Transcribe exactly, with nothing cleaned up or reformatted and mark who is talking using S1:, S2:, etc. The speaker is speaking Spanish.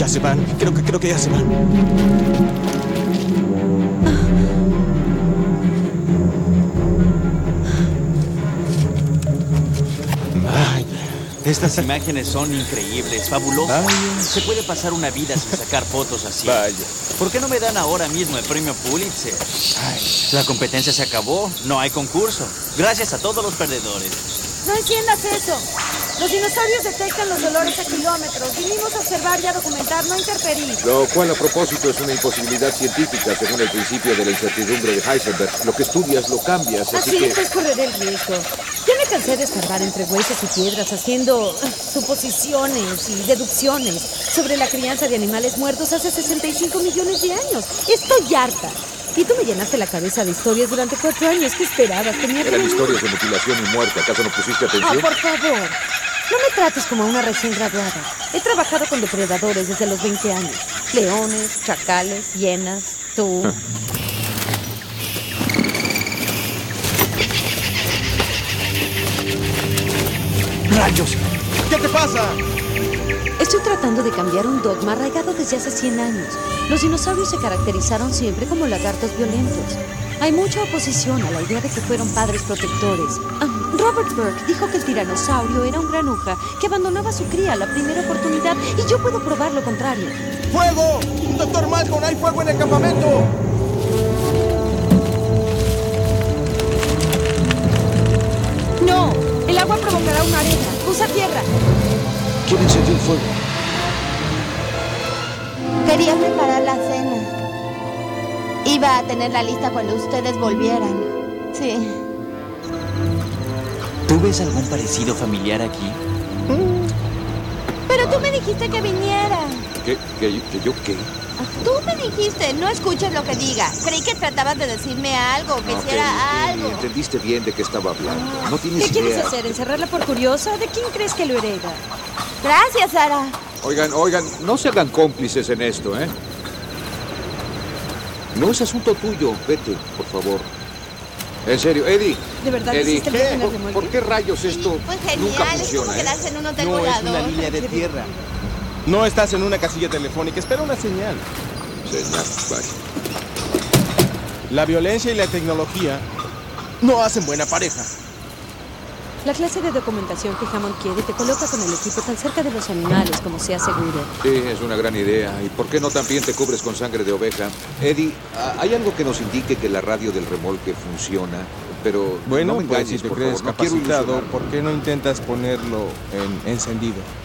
S1: Ya se van. Creo que, creo que ya se van. Vaya.
S2: Estas imágenes son increíbles, fabulosas.
S1: Vaya.
S2: Se puede pasar una vida sin sacar fotos así.
S1: Vaya.
S2: ¿Por qué no me dan ahora mismo el premio Pulitzer? Ay, la competencia se acabó, no hay concurso. Gracias a todos los perdedores.
S3: No entiendas eso. Los dinosaurios detectan los dolores a kilómetros. Vinimos a observar y a documentar, no interferir.
S4: Lo cual a propósito es una imposibilidad científica según el principio de la incertidumbre de Heisenberg. Lo que estudias lo cambias, así
S3: Así
S4: que...
S3: pues correré el riesgo. Ya me cansé de escarbar entre huesos y piedras haciendo uh, suposiciones y deducciones sobre la crianza de animales muertos hace sesenta y cinco millones de años. Estoy harta. Y tú me llenaste la cabeza de historias durante cuatro años. ¿Qué esperabas? Tenía
S4: Eran
S3: que...
S4: historias de mutilación y muerte. ¿Acaso no pusiste
S3: Ah,
S4: atención?
S3: por favor. No me trates como a una recién graduada. He trabajado con depredadores desde los veinte años. Leones, chacales, hienas, tú...
S1: ¡Rayos! ¿Qué te pasa?
S3: Estoy tratando de cambiar un dogma arraigado desde hace cien años. Los dinosaurios se caracterizaron siempre como lagartos violentos. Hay mucha oposición a la idea de que fueron padres protectores. Ah, Robert Burke dijo que el tiranosaurio era un granuja que abandonaba a su cría a la primera oportunidad y yo puedo probar lo contrario.
S1: ¡Fuego! ¡Doctor Malcolm, hay fuego en el campamento!
S3: ¡No! El agua provocará una arena. Usa tierra.
S4: ¿Quién encendió el fuego?
S5: Quería preparar la cena. Iba a tenerla lista cuando ustedes volvieran. Sí.
S2: ¿Tú ves algún parecido familiar aquí?
S5: Pero tú me dijiste que viniera.
S4: ¿Qué? ¿Qué? ¿Que yo qué?
S5: Tú me dijiste, no escuches lo que diga. Creí que tratabas de decirme algo, que
S4: No,
S5: hiciera
S4: Penny,
S5: algo.
S4: Penny, entendiste bien de qué estaba hablando. No tienes
S3: ¿Qué quieres
S4: idea.
S3: hacer? ¿Encerrarla por curiosa? ¿De quién crees que lo hereda?
S5: Gracias, Sara.
S4: Oigan, oigan, no se hagan cómplices en esto, ¿eh? No es asunto tuyo. Vete, por favor. En serio, Eddie.
S3: ¿De verdad
S4: Eddie,
S3: hiciste el viaje en el
S4: ¿por,
S3: remolque?
S4: ¿por qué rayos esto
S5: Pues
S4: nunca
S5: genial, es
S4: funciona,
S5: como
S4: eh?
S5: quedarse en un hotel
S1: No es
S5: volador.
S1: una línea de tierra. No estás en una casilla telefónica. Espera una señal.
S4: Señal, vaya.
S1: La violencia y la tecnología no hacen buena pareja.
S3: La clase de documentación que Hammond quiere te coloca con el equipo tan cerca de los animales como sea seguro.
S4: Sí, es una gran idea. ¿Y por qué no también te cubres con sangre de oveja? Eddie, ah, ¿hay algo que nos indique que la radio del remolque funciona? Pero
S1: Bueno,
S4: no me
S1: pues
S4: engañes,
S1: si te
S4: por
S1: crees
S4: favor. No quiero
S1: capacitado,
S4: ilusionarme.
S1: ¿por qué no intentas ponerlo en encendido?